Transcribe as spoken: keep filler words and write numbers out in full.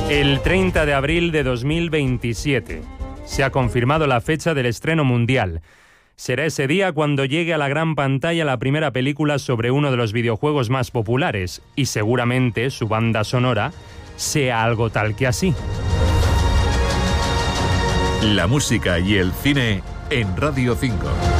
El treinta de abril de dos mil veintisiete se ha confirmado la fecha del estreno mundial. Será ese día cuando llegue a la gran pantalla la primera película sobre uno de los videojuegos más populares y seguramente su banda sonora sea algo tal que así. La música y el cine en Radio cinco.